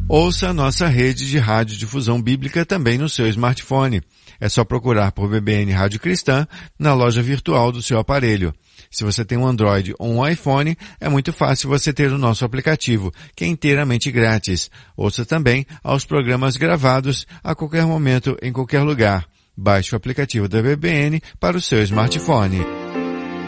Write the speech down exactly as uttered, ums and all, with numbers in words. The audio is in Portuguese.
Ouça a nossa rede de radiodifusão bíblica também no seu smartphone. É só procurar por B B N Rádio Cristã na loja virtual do seu aparelho. Se você tem um Android ou um iPhone, é muito fácil você ter o nosso aplicativo, que é inteiramente grátis. Ouça também aos programas gravados a qualquer momento, em qualquer lugar. Baixe o aplicativo da B B N para o seu smartphone.